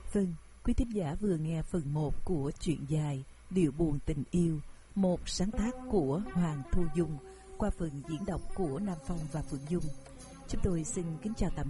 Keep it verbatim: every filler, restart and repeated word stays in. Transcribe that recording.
Vâng, quý thính giả vừa nghe phần một của truyện dài Điệu buồn tình yêu, một sáng tác của Hoàng Thu Dung qua phần diễn đọc của Nam Phong và Phượng Dung. Chúng tôi xin kính chào tạm